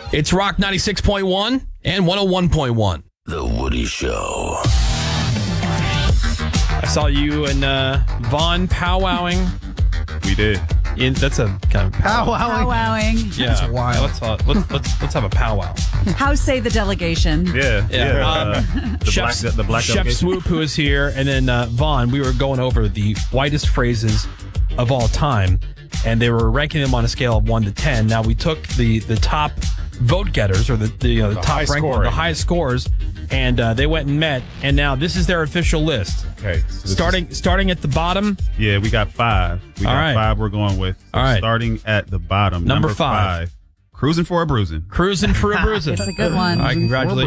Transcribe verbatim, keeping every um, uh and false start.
It's Rock ninety-six point one and one oh one point one. The Woody Show. I saw you and uh, Vaughn powwowing. We did. In, that's a kind of Powwowing. Powwowing. Yeah, That's wild. Let's, uh, let's let's let's have a powwow. How say the delegation? Yeah. Yeah. Yeah. Um, uh, the black, Chef, the black Chef delegation. Swoop, who is here, and then uh, Vaughn. We were going over the whitest phrases of all time, and they were ranking them on a scale of one to ten. Now we took the the top vote getters, or the, the, you know, the, The top high ranked, scoring. the highest scores, and uh, they went and met. And now this is their official list. Okay. so this Starting is- starting at the bottom, yeah, we got five. We All got right. five we're going with. All right. Starting at the bottom. Number Number, five. five. Cruising for a bruising. cruising for a bruising. That's a good one. All right, congratulations.